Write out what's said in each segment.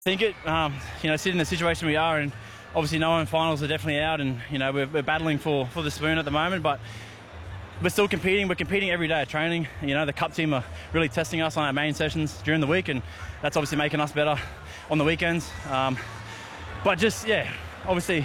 think it, sitting in the situation we are, and obviously knowing finals are definitely out, and we're battling for the spoon at the moment, but we're still competing. We're competing every day at training. The cup team are really testing us on our main sessions during the week, and that's obviously making us better on the weekends. But just obviously,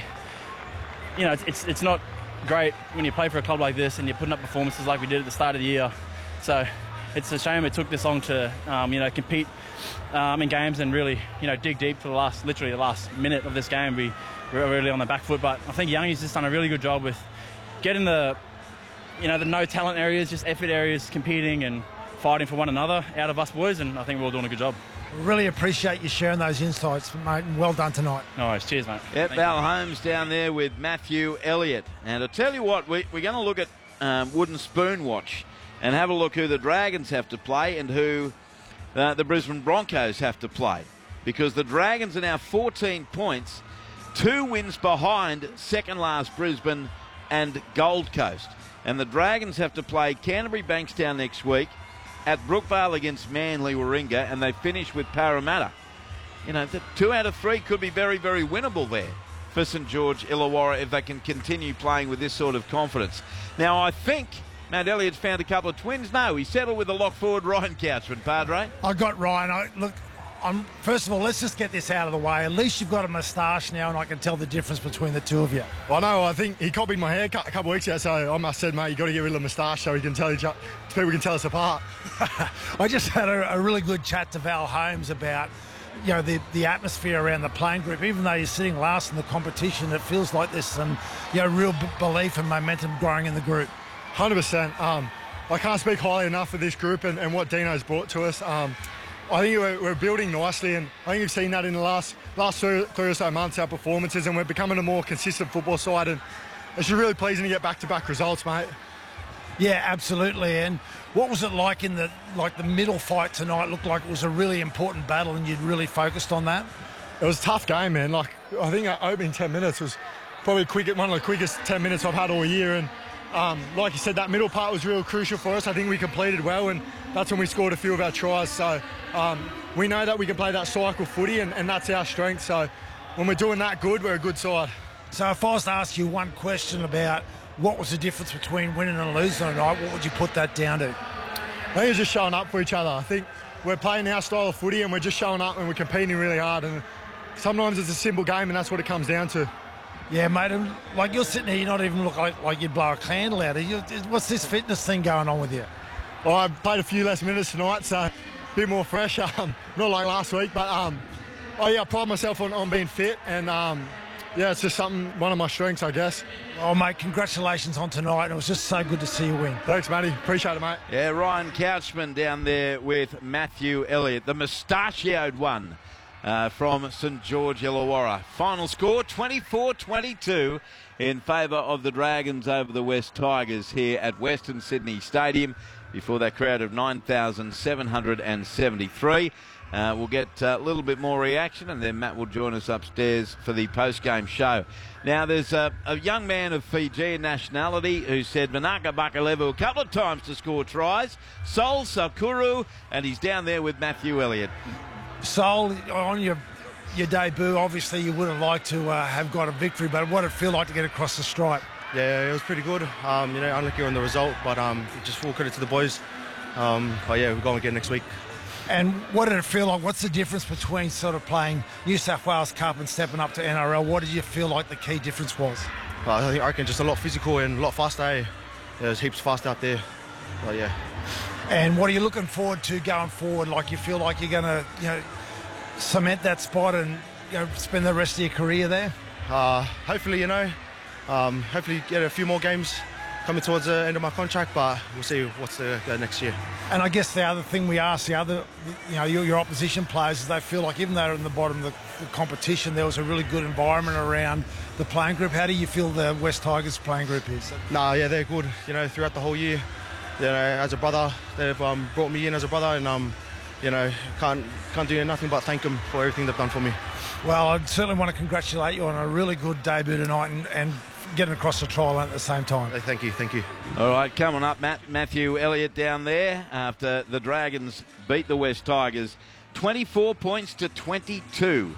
it's not great when you play for a club like this and you're putting up performances like we did at the start of the year. So it's a shame it took this long to compete in games and really dig deep for literally the last minute of this game. We were really on the back foot, but I think Youngie's just done a really good job with getting the no talent areas, just effort areas, competing and fighting for one another out of us boys, and I think we're all doing a good job. Really appreciate you sharing those insights, mate, and well done tonight. No worries. Cheers, mate. Yep, Val Holmes down there with Matthew Elliott. And I'll tell you what, we're going to look at Wooden Spoon Watch and have a look who the Dragons have to play and who the Brisbane Broncos have to play. Because the Dragons are now 14 points, 2 wins behind second last Brisbane and Gold Coast. And the Dragons have to play Canterbury Bankstown next week, at Brookvale against Manly Warringah, and they finish with Parramatta. 2 out of 3 could be very, very winnable there for St George Illawarra if they can continue playing with this sort of confidence. Now, I think Matt Elliott's found a couple of twins. No, he settled with the lock forward Ryan Couchman, Padre. I got Ryan. First of all, let's just get this out of the way. At least you've got a moustache now, and I can tell the difference between the two of you. I know. I think he copied my haircut a couple of weeks ago, so I must have said, mate, you got to get rid of the moustache so people can tell us apart. I just had a really good chat to Val Holmes about the atmosphere around the playing group. Even though you're sitting last in the competition, it feels like there's some real belief and momentum growing in the group. 100%. I can't speak highly enough of this group and what Dino's brought to us. I think we're building nicely, and I think you've seen that in the last 3 or so months, our performances, and we're becoming a more consistent football side, and it's just really pleasing to get back-to-back results, mate. Yeah, absolutely. And what was it like in the middle fight tonight? Looked like it was a really important battle, and you'd really focused on that? It was a tough game, man. I think our opening 10 minutes was probably one of the quickest 10 minutes I've had all year, and like you said, that middle part was real crucial for us. I think we completed well, and that's when we scored a few of our tries. So we know that we can play that cycle footy, and that's our strength. So when we're doing that good, we're a good side. So if I was to ask you one question about what was the difference between winning and losing tonight, what would you put that down to? I think it's just showing up for each other. I think we're playing our style of footy, and we're just showing up, and we're competing really hard. And sometimes it's a simple game, and that's what it comes down to. Yeah, mate, and you're sitting here, you're not even looking like you'd blow a candle out. What's this fitness thing going on with you? Well, I played a few less minutes tonight, so a bit more fresh. Not like last week, but I pride myself on being fit, and it's just one of my strengths, I guess. Oh, mate, congratulations on tonight. It was just so good to see you win. Thanks, Matty. Appreciate it, mate. Yeah, Ryan Couchman down there with Matthew Elliott, the mustachioed one. From St George Illawarra. Final score 24-22 in favour of the Dragons over the West Tigers here at Western Sydney Stadium before that crowd of 9,773. We'll get a little bit more reaction, and then Matt will join us upstairs for the post-game show. Now, there's a young man of Fijian nationality who said Manaka Bakalevu a couple of times to score tries, Sol Sakuru, and he's down there with Matthew Elliott. Sol, on your debut, obviously you would have liked to have got a victory, but what did it feel like to get across the stripe? Yeah, it was pretty good. Unlucky on the result, but just full credit to the boys. We're going again next week. And what did it feel like? What's the difference between sort of playing New South Wales Cup and stepping up to NRL? What did you feel like the key difference was? I reckon just a lot physical and a lot faster. There's heaps fast out there. And what are you looking forward to going forward? Like, you feel like you're going to, cement that spot and spend the rest of your career there? Hopefully, hopefully get a few more games coming towards the end of my contract, but we'll see what's the next year. And I guess the other thing we ask your opposition players is they feel like even though they're in the bottom of the competition, there was a really good environment around the playing group. How do you feel the West Tigers playing group is? They're good. Throughout the whole year, as a brother, they've brought me in as a brother, and can't do nothing but thank them for everything they've done for me. Well, I certainly want to congratulate you on a really good debut tonight and getting across the try line at the same time. Thank you. All right, coming up, Matthew Elliott down there after the Dragons beat the West Tigers 24 points to 22.